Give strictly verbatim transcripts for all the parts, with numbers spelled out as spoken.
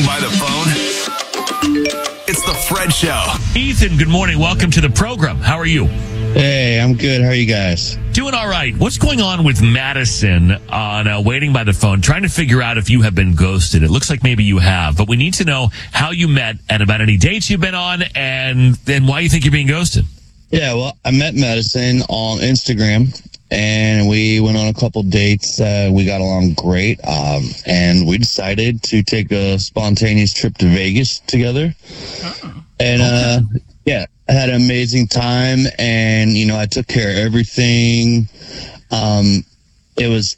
by the phone? It's the Fred Show. Ethan, good morning. Welcome to the program. How are you? Hey, I'm good. How are you guys? Doing all right. What's going on with Madison on uh, Waiting by the Phone? Trying to figure out if you have been ghosted. It looks like maybe you have, but we need to know how you met and about any dates you've been on and then why you think you're being ghosted. Yeah, well, I met Madison on Instagram, and we went on a couple dates. Uh, we got along great, um, and we decided to take a spontaneous trip to Vegas together. Oh. And, uh, yeah, I had an amazing time, and, you know, I took care of everything. Um, it was,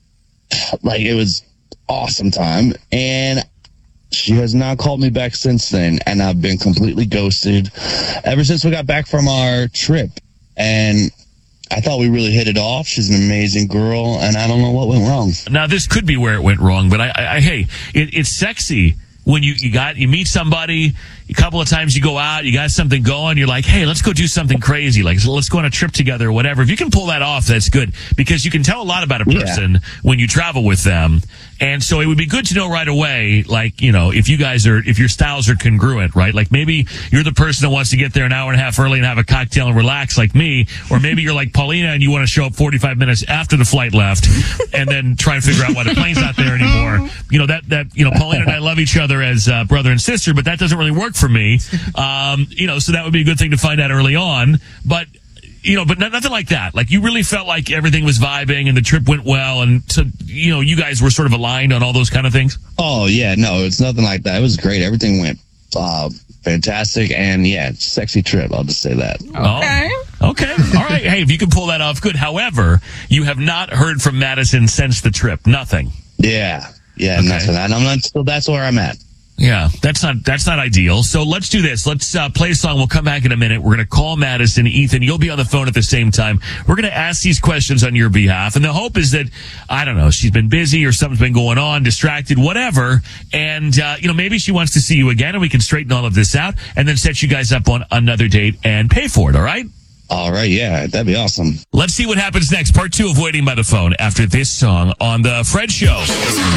like, it was awesome time, and she has not called me back since then, and I've been completely ghosted ever since we got back from our trip. And I thought we really hit it off. She's an amazing girl, and I don't know what went wrong. Now, this could be where it went wrong, but I, I, I hey, it, it's sexy when you, you got you meet somebody, a couple of times you go out, you got something going, you're like, hey, let's go do something crazy, like let's go on a trip together or whatever. If you can pull that off, that's good, because you can tell a lot about a person yeah. when you travel with them. And so it would be good to know right away, like, you know, if you guys are, if your styles are congruent, right? Like maybe you're the person that wants to get there an hour and a half early and have a cocktail and relax like me, or maybe you're like Paulina and you want to show up forty-five minutes after the flight left and then try and figure out why the plane's not there anymore. You know, that, that, you know, Paulina and I love each other as uh, brother and sister, but that doesn't really work for me. Um, you know, so that would be a good thing to find out early on. But, you know, but nothing like that. Like, you really felt like everything was vibing and the trip went well, and so, you know, you guys were sort of aligned on all those kind of things? Oh, yeah, no, it's nothing like that. It was great. Everything went uh, fantastic, and, yeah, sexy trip. I'll just say that. Okay. Oh, okay. All right. Hey, if you can pull that off, good. However, you have not heard from Madison since the trip. Nothing. Yeah. Yeah, okay. nothing. And I'm not, still, that's where I'm at. Yeah, that's not that's not ideal. So let's do this. Let's uh, play a song. We'll come back in a minute. We're going to call Madison. Ethan, you'll be on the phone at the same time. We're going to ask these questions on your behalf. And the hope is that, I don't know, she's been busy or something's been going on, distracted, whatever. And, uh, you know, maybe she wants to see you again and we can straighten all of this out and then set you guys up on another date and pay for it, all right? All right, yeah, that'd be awesome. Let's see what happens next. Part two of Waiting by the Phone after this song on The Fred Show.